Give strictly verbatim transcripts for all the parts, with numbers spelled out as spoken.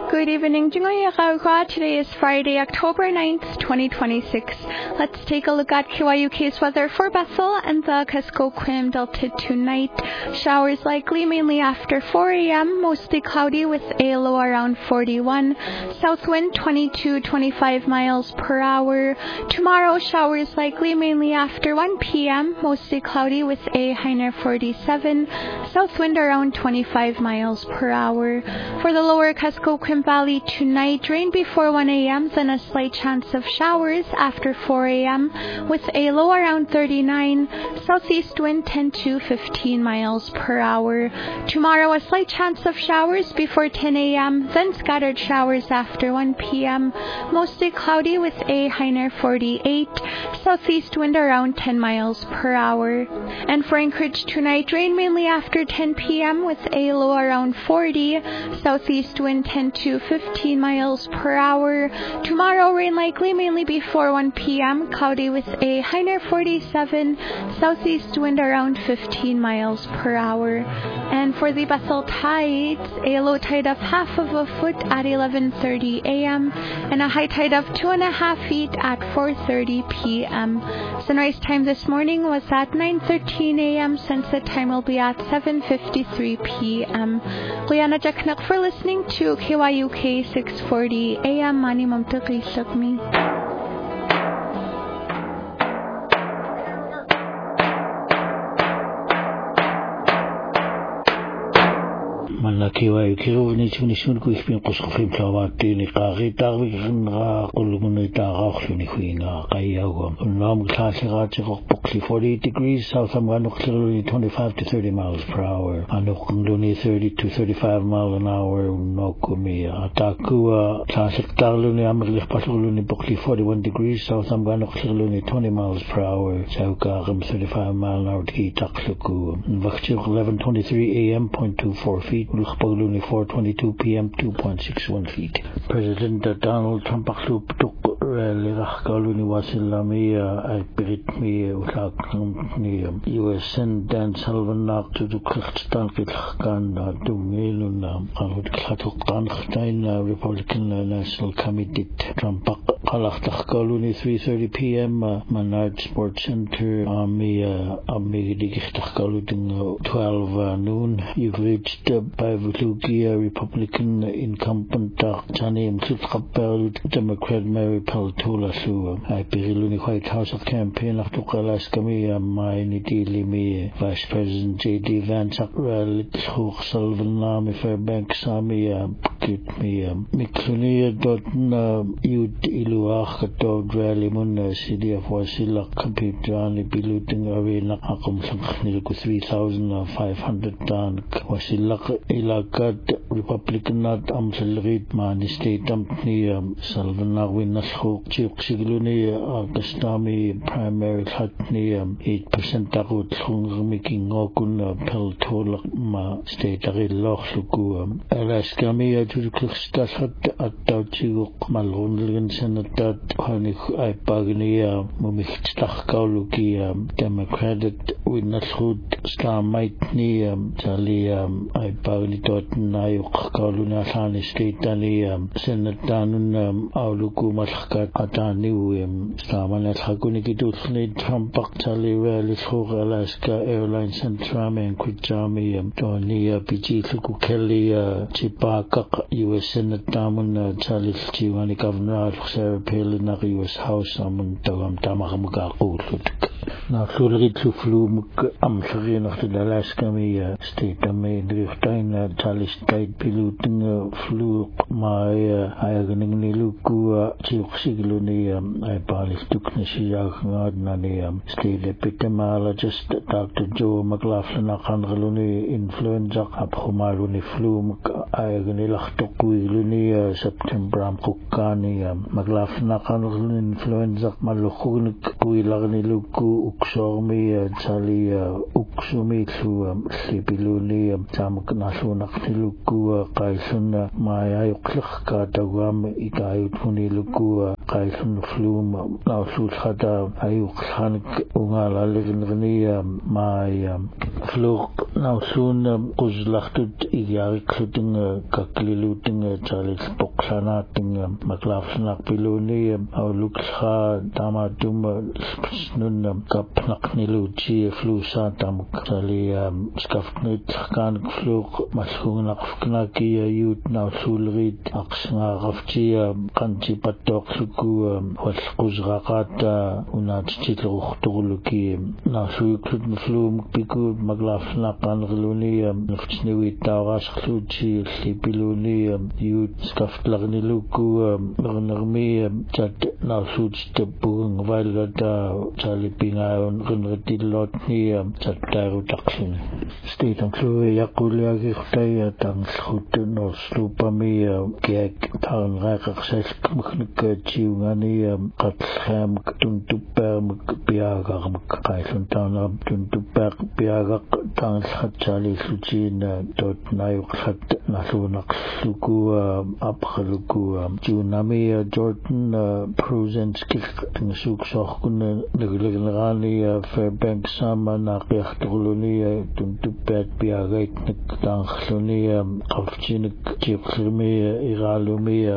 Good evening. Today is Friday, October ninth, twenty twenty-six. Let's take a look at K Y U K's weather for Bethel and the Kuskokwim Delta tonight. Showers likely mainly after four a.m., mostly cloudy with a low around forty-one. South wind twenty-two to twenty-five miles per hour. Tomorrow, showers likely mainly after one p.m., mostly cloudy with a high near forty-seven. South wind around twenty-five miles per hour. For the lower Kuskokwim Valley tonight, rain before one a.m., then a slight chance of showers after four a.m. with a low around thirty-nine. Southeast wind ten to fifteen miles per hour. Tomorrow, a slight chance of showers before ten a.m., then scattered showers after one p.m. Mostly cloudy with a high near forty-eight. Southeast wind around ten miles per hour. And for Anchorage tonight, rain mainly after ten p.m. with a low around forty. Southeast wind ten to fifteen miles per hour. Tomorrow, rain likely mainly before one p.m. Cloudy with a high near forty-seven. Southeast wind around fifteen miles per hour. And for the Bethel tides, a low tide of half of a foot at eleven thirty a.m. and a high tide of two and a half feet at four thirty p.m. Sunrise time this morning was at nine thirteen a.m. Sunset time will be at seven fifty-three p.m. Liana Jaknak for listening to K Y U K six forty A M. Mani Mamtaki Sakmi. من كيوا يكيرو نيتو نيشون كو يخبين قصقفين بلاواتي نقاغي تاغوي غنغا قلقون تاغا خلوني خوينا قاياغو النام كلاسي غاتي بقلي forty degrees south I'm going to twenty-five to thirty miles per hour أنو thirty to thirty-five mile an hour نوكو ميا أتاكوا كلاسي تاغلوني أمر لخبطلوني بقلي forty-one degrees south I'm going to twenty miles per hour ساوكا غم thirty-five mile an hour تكي تاقلكو نفختيق eleven twenty-three a.m. point two four feet Ulchpaguluni four twenty-two p.m. two point six one feet. President Donald Trump akhlub tuk lirachkaluni wasilami ay piritmi ulakni U S Sen Dan Sullivan nak tuduk khstan kitkhkan dumilun qalud khatukkan khtain Republican National Committee Trump qalakh takhkaluni three thirty p.m. Manard Sports Center ami ami digikh takhkaludin twelve noon. You've reached by Vlugia Republican incumbent Tanim Tutqabel Democrat Mary Peltola Su I Piriluni White House of Campaign of Tukalaskami my Nidilimi Vice President J D Vance Akral Hoch Sullivan Nami Fairbanks Sami Kit me Miklunia Dotna Yud Iluach Dog Rally Mun City of Wasilla Computani Biluting Arena Akum Sankhniku three thousand five hundred Dan Wasilla Ilakat Republican Nat Amselrit Mani State Ampni Salvanawin Nasho Chip Sigluni Agastami Primary Hatni eight percent Takut making Okun Peltol Ma State Loch Luku Alaskami Ajukistas at Tauchuk Malungan Senator Hanik Ipagnia Mumich Tachkauluki Democratic Winashut Starmaitni Tali Ipagni Nayuk Kaluna Sani State Ali Senatanun Auluku Maskat Atani Staman at Hakuniki Trump Tali Lisho Alaska Airlines Centrame and Kujami Tony P G Luku Kelly Chipaka U S Senate Tamun Chalis Chiwani Governor Sarah Palin U S House Amun Tawam Tamahamuka Now Florida to flew Amshari of the Alaska State Main Riftain Charlie State Piloting flew my Ayaganini Luku Chip Sigluni I Palis Tuknishia Nani State Epidemiologist Doctor Joe McLaughlin Akangaluni influenza Abhumaruni flew Ayaganilach Tokuiluni September Amkukani McLaughlin Akangaluni influenza Malukunik Kuilagni Luku Uksormi Charlie Uksumi to Sipiluni Tam Nasunaktiluku Kaisun Maya Klaka Dawam Ikayutuni Luku Kaisun Flum Nausul Hada Ayuk Hanik Ungala Livnia my Fluk nausun quzlachtut igiariklutinga kaklilutinga chalit poqsanatinga maklafsnak piluni auluksha tamatum snun kapnaqniluchi flusa tam chali skaftnit kan fluk maskunaqfknaki yut nausulrit aqsnga gafchi qanti pattoqsuku wasquzraqata unatchitluqturluki nausuyuklut flum piku maglafsnak kanrluni nuftsniwi tawasqluchi lipiluni yut skaftlarniluku nermi chat nausutstepung valgata chalipingaun rinretilotni chat tarutaqsin state on klue yaquliagi xtaya tangskut noslupami kiak tan raqaqsas mkhnik chiungani qatlham tuntupam piagar mqaisun tana tuntupaq piagar tangskhat chali suchin dot nayuqsat nasunaqsuku apkhluku junami jordan prozensky tingsuk sokhkun neglegani fairbanks sama naqiaqtuluni tuntupat piagait tangsluni qafchinik chiqlimi igalumi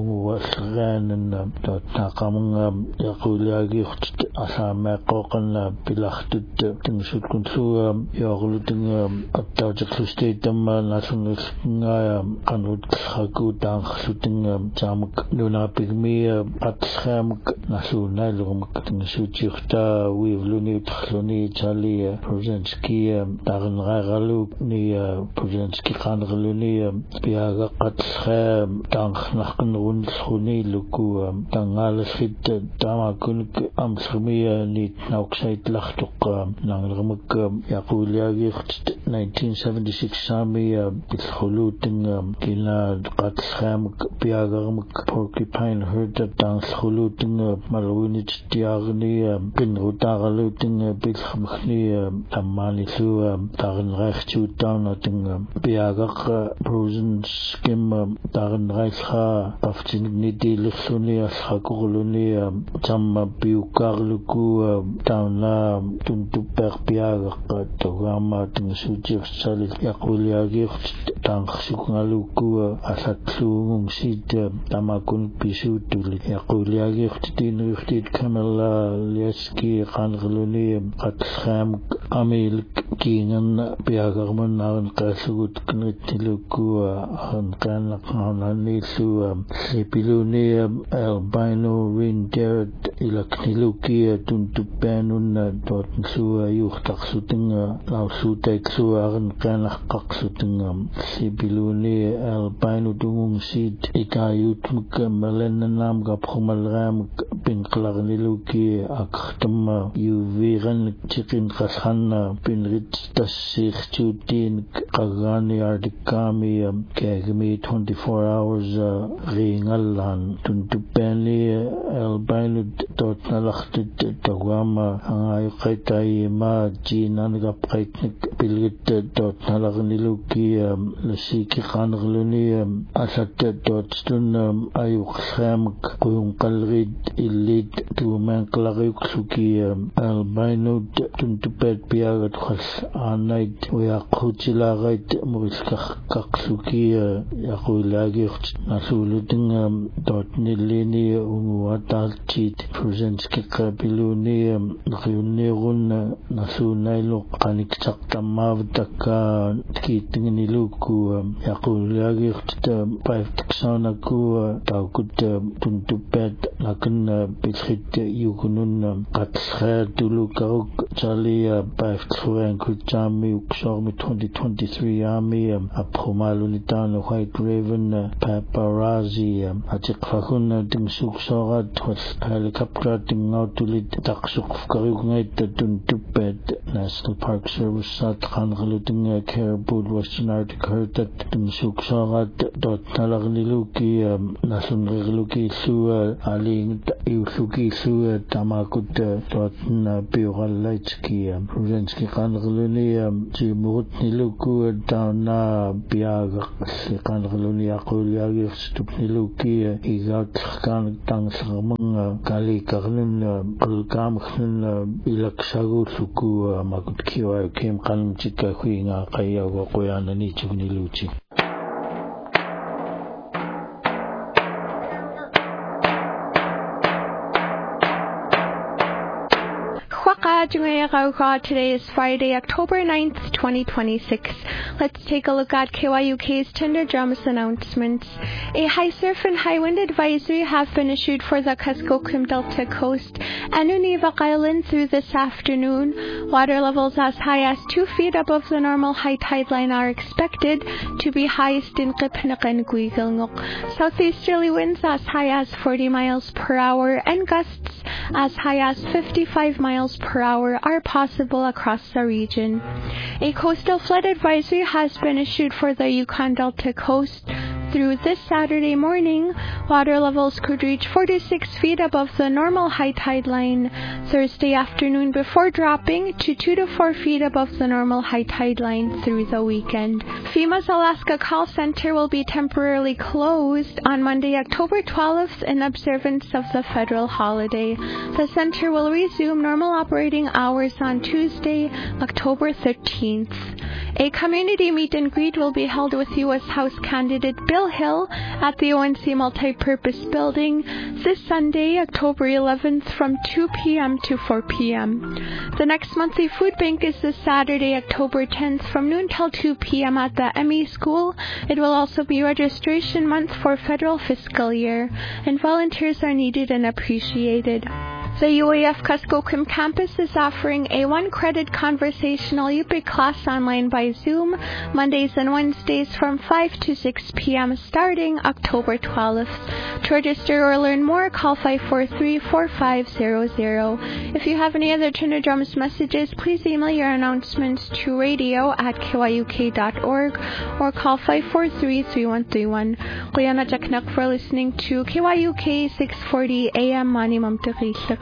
unwasran dot taqamang yaquliagi asama qoqan pilahtut tingsuk kunsu yaqluting attawjaqluste tamma nasunga qanut khaku tangluting jamak nuna pigmi atkham nasunalum tingsuchirta wivluni thluni chali prozensky tarnragalu ni prozensky qanrluni piaga qatlkham tanghnaqnrun khuni luku tangalkhit tamakun amsrmi ni nauksait lakhtuq nangrmak yaquliagi nineteen seventy-six sami bilkhuluting kina qatlkham piagarmak porcupine herd tangkhuluting malwinit tiagni pinrutagaluting bilkhmkhni tamani su tarnrachtu tanating piagaq prozens skim tarnracha qafchinni dilkhuni ashakurluni tamma piukarluku tauna tuntuper piagaq togama tingsuchir chalit yaquliagi tangsukungaluku asatlung sit tamakun pisu tulit yaquliagi tinriftit kamala liaski qanrluni qatlkham amil kingan piagarman naran qasugut knitluku an kanaqanani su lipiluni albino reindeer ilakniluki tuntupanun dot su yuhtaqsuting lausutek aran kanaqaqsuting lipiluni albino dungung sit ikayut mukamalan gaphumalram pinqlarniluki akhtam yuviran chiqin qashanna pinrit tasirchutin qagani ardikami kegmi twenty-four hours ringalan tuntupani albino dot nalakhtit tawama angay qaitai ma jinan gapqaitnik pilgit dot nalagniluki lasiki qanrluni asat dot stun ayuqsam quyun qalrid illit tuman qalaguksuki albino tuntupet piagat khas anait uyaqhutilagait muriskaqsuki yaqulagi nasuluting dot nilini unwatalchit prozensky qabiluni qiyunnigun nasunailu qanikchaqtamavtaka kitingniluku yaqulagi five tiksanaku taukut tuntupet lakin bilkhit yukunun qatlkhatulukaruk chali five tsurankuchami uksormi twenty twenty-three ami aphumalunitan white raven paparazzi atiqfakun tingsuksorat helicopter tingautulit taqsuqfkarugngait tuntupet National Park Service sat qanrluting caribou Western Arctic herd tingsuksorat dot nalagniluki nasunrluki su aling iusuki su tamakut dot na piuralaitski prozensky qanrlu qanarluni timurut niluku tauna piaga qanarluni aquliagirstup niluki igakkan tangsarmang kali karnin qalkamkhn ilaksagulluku makutkiwa kim qalmchika khuinga qayaga qoyanani chugniluchi Today is Friday, October ninth, twenty twenty-six. Let's take a look at K Y U K's Tinder Drums announcements. A high surf and high wind advisory have been issued for the Kuskokwim Delta Coast and Nunivak Island through this afternoon. Water levels as high as two feet above the normal high tide line are expected to be highest in Qipnaq and Guigalngok. Southeasterly winds as high as forty miles per hour and gusts as high as fifty-five miles per hour are possible across the region. A coastal flood advisory has been issued for the Yukon Delta coast through this Saturday morning. Water levels could reach forty-six feet above the normal high tide line Thursday afternoon before dropping to two to four feet above the normal high tide line through the weekend. FEMA's Alaska Call Center will be temporarily closed on Monday, October twelfth in observance of the federal holiday. The center will resume normal operating hours on Tuesday, October thirteenth. A community meet and greet will be held with U S House candidate Bill Hill at the O N C Multipurpose Building this Sunday, October eleventh from two p.m. to four p.m. The next monthly food bank is this Saturday, October tenth from noon till two p.m. at the M E School. It will also be registration month for federal fiscal year, and volunteers are needed and appreciated. The U A F Kuskokwim campus is offering a one-credit conversational U P I C class online by Zoom, Mondays and Wednesdays from five to six p.m. starting October twelfth. To register or learn more, call five four three, four five zero zero. If you have any other Tinder Drums messages, please email your announcements to radio at K Y U K dot org or call five four three, three one three one. Quyana Jaknak for listening to K Y U K six forty A M Mani Mamtaki.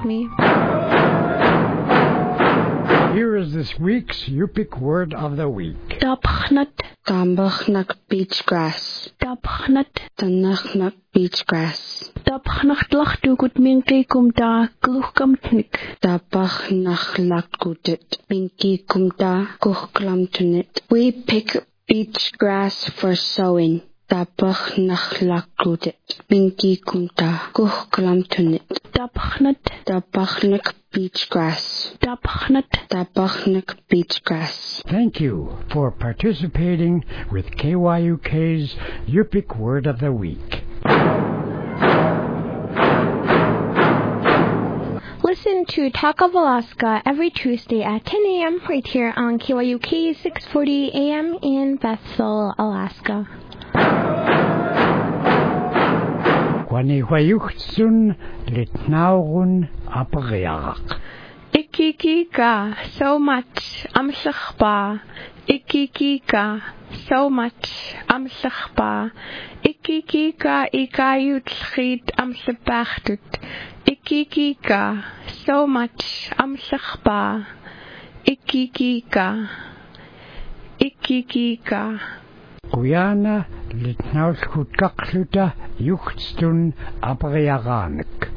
Here is this week's U P I C word of the week. Dabchnut. Dambachnak beachgrass. Dabchnut. Danachnak beachgrass. Dabchnach lachtugut minki kumda gluchkamtnik. Dabachnach lachtugut minki kumda gluchkamtnik. We pick beachgrass for sowing. Dabachnach lachtugut minki kumda gluchkamtnik. Dabchnut. Dabachnak beachgrass. Dabchnut. Dabachnak beachgrass. Thank you for participating with K Y U K's U P I C Word of the Week. Listen to Talk of Alaska every Tuesday at ten a.m. right here on K Y U K six forty A M in Bethel, Alaska. Kwanihuayuchtsun litnaurun apariarak. Ikikika, so much, amslachba. Ikikika, so much, amslachba. Ikikika, ikayutschid, amslabachtut. Ikikika, so much, amslachba. Ikikika, ikikika. Guyana litnaulskut kakluta yuchtstun apariaranik.